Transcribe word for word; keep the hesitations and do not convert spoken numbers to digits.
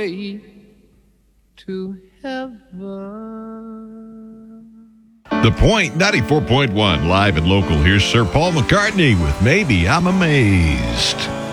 way to heaven. The Point, ninety-four point one, live and local. Here's Sir Paul McCartney with Maybe I'm Amazed.